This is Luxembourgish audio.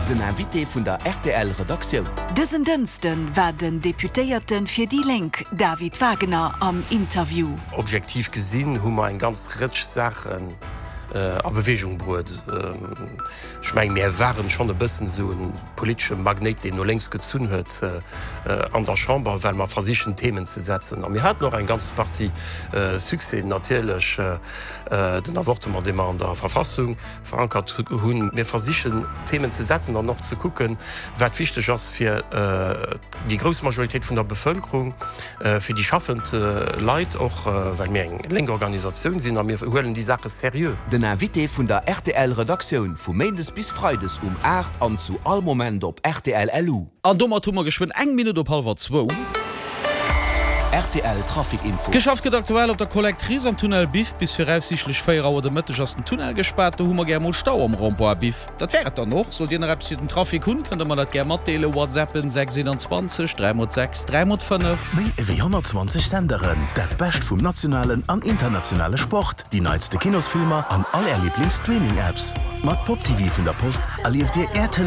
den Invité vun der RTL-Redaktion. Dëssen Dënsten war den Deputéierten fir die Link David Wagner am Interview. Objektiv gesinn hummer en ganz rich Sachen a Bewegung brut. Ich mein, mir waren schon e bëssen so ein politische Magnet, den no längst gezun huet an der Chamber, weil man versichen Themen zu setzen. Und mir hat noch ein ganz Party Suse natürlich den Avortement dem an der Verfassung verankert hunn mir versichen Themen zu setzen und noch zu gucken, wat wichtig ist für die große Majorität von der Bevölkerung, für die schaffende Leid auch, weil mir eng Lenkorganisation sind, mir holen die Sache seriös. Den Invité vun der RTL-Redaktion vu Mendes bis Freides 8 an zu all Moment op RTL LU. An dommer Tummer geschwind 1 Minute op 1:30. RTL Trafikinfo. Geschafft get aktuell op der Kollektrise am Tunnel Bif bis fir aufsichtlich 4 Auer de Mëtteg ass den Tunnel gesperrt, hummer ger mod Stau am Rompoer Bif. Dat wäret dann noch, so Di den Trafik hun kënne man dat ger mat deele WhatsAppen 627 306 305. Méi iwwer 120 Senderen, dat Best vum nationalen an internationale Sport, die neizte Kinosfilmer an all Lieblings-Streaming-Apps. Mat Pop TV vun der Post erlieft Dir RTL